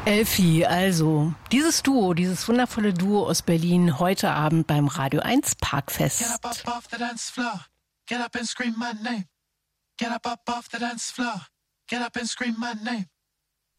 Elfi, also dieses Duo, dieses wundervolle Duo aus Berlin, heute Abend beim Radio 1 Parkfest. Get up off the dance floor, get up and scream my name. Get up off the dance floor, get up and scream my name.